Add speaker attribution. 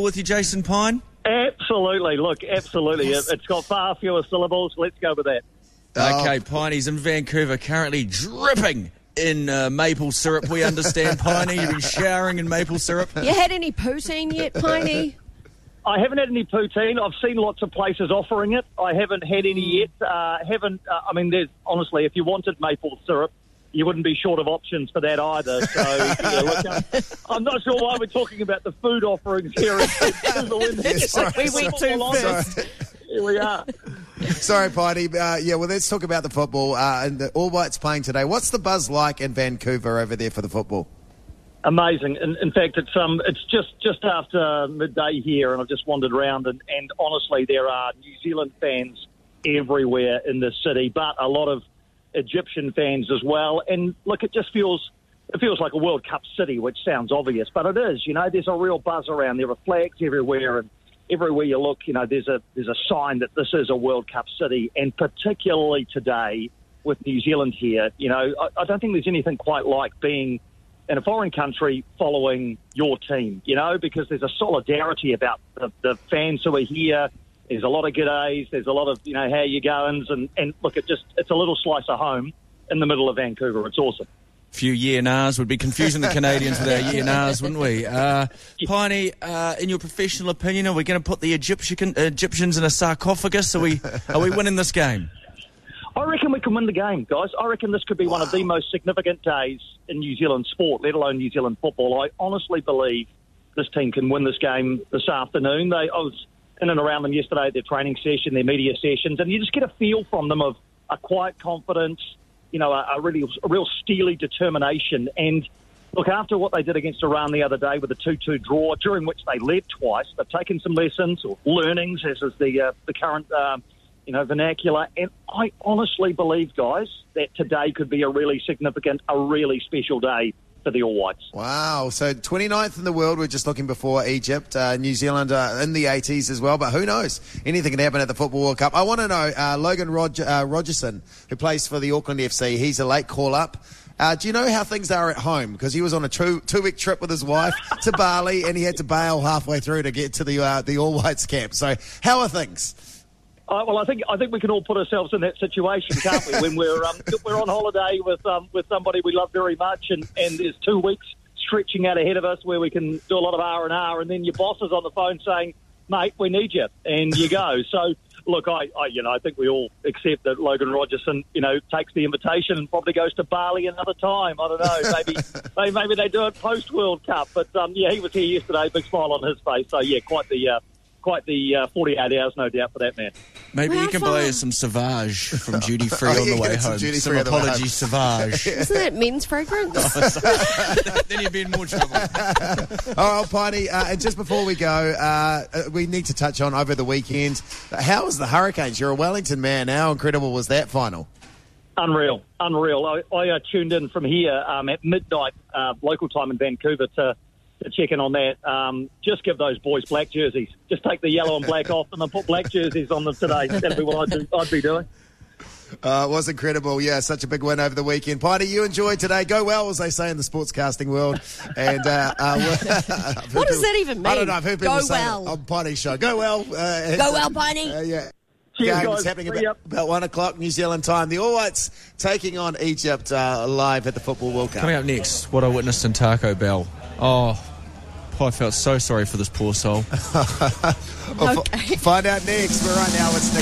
Speaker 1: with you, Jason Pine?
Speaker 2: Absolutely. Look, absolutely.
Speaker 3: Yes.
Speaker 2: It's got far fewer syllables. Let's go with that.
Speaker 1: Okay, Piney's in Vancouver, currently dripping in maple syrup, we understand, Piney. You've been showering in maple syrup.
Speaker 3: You had any poutine yet, Piney?
Speaker 2: I haven't had any poutine. I've seen lots of places offering it. I haven't had any yet. There's honestly, if you wanted maple syrup, you wouldn't be short of options for that either. So, I'm not sure why we're talking about the food offerings here.
Speaker 3: We went too fast.
Speaker 2: Here we are.
Speaker 4: Sorry, Piney. Let's talk about the football. And the All Whites playing today. What's the buzz like in Vancouver over there for the football?
Speaker 2: Amazing. In fact, it's just after midday here, and I've just wandered around, and honestly, there are New Zealand fans everywhere in this city, but a lot of Egyptian fans as well. And look, it feels like a World Cup city, which sounds obvious, but it is. There's a real buzz around. There are flags everywhere, and everywhere you look, there's a sign that this is a World Cup city, and particularly today with New Zealand here. I don't think there's anything quite like being in a foreign country following your team, because there's a solidarity about the fans who are here. There's a lot of g'days. There's a lot of, how you goings. And look, it's a little slice of home in the middle of Vancouver. It's awesome.
Speaker 1: Few year-nars would be confusing the Canadians with our year-nars, wouldn't we? Piney, in your professional opinion, are we going to put the Egyptians in a sarcophagus? Are we winning this game?
Speaker 2: I reckon we can win the game, guys. I reckon this could be one of the most significant days in New Zealand sport, let alone New Zealand football. I honestly believe this team can win this game this afternoon. I was in and around them yesterday, their training session, their media sessions, and you just get a feel from them of a quiet confidence, a real steely determination. And look, after what they did against Iran the other day with a 2-2 draw, during which they led twice, they've taken some lessons or learnings, as is the current vernacular. And I honestly believe, guys, that today could be a really significant, a really special day for the All Whites.
Speaker 4: Wow. So 29th in the world, we're just looking before Egypt. New Zealand in the 80s as well, but who knows? Anything can happen at the Football World Cup. I want to know, Logan Rogerson, who plays for the Auckland FC, he's a late call-up. Do you know how things are at home? Because he was on a two-week trip with his wife to Bali, and he had to bail halfway through to get to the All Whites camp. So how are things?
Speaker 2: Well, I think we can all put ourselves in that situation, can't we? When we're on holiday with somebody we love very much, and there's 2 weeks stretching out ahead of us where we can do a lot of R&R, and then your boss is on the phone saying, "Mate, we need you," and you go. So, look, I think we all accept that Logan Rogerson, takes the invitation and probably goes to Bali another time. I don't know. Maybe they do it post World Cup, but he was here yesterday, big smile on his face. So quite the 48 hours, no doubt, for that man.
Speaker 1: Maybe you can buy us some Sauvage from Duty Free on the way home. Some Apology Sauvage.
Speaker 3: Isn't that men's fragrance?
Speaker 1: Then you'd be in more trouble.
Speaker 4: All right, Piney, and just before we go, we need to touch on over the weekend. How was the Hurricanes? You're a Wellington man. How incredible was that final?
Speaker 2: Unreal. I tuned in from here at midnight local time in Vancouver to check in on that. Just give those boys black jerseys. Just take the yellow and black off them and put black jerseys on them today. That'd be what I'd be doing.
Speaker 4: It was incredible. Yeah, such a big win over the weekend. Piney, you enjoyed today. Go well, as they say in the sportscasting world. And
Speaker 3: what does that even mean?
Speaker 4: I don't know. I've heard people
Speaker 3: go
Speaker 4: say
Speaker 3: well
Speaker 4: on Piney's show. Go well.
Speaker 3: Go well, Piney.
Speaker 4: Yeah.
Speaker 2: Cheers,
Speaker 4: Games
Speaker 2: guys.
Speaker 4: happening about 1 o'clock New Zealand time. The All Whites taking on Egypt live at the Football World Cup.
Speaker 1: Coming up next, what I witnessed in Taco Bell. Oh, I felt so sorry for this poor soul.
Speaker 4: Find out next. But right now, it's Nick.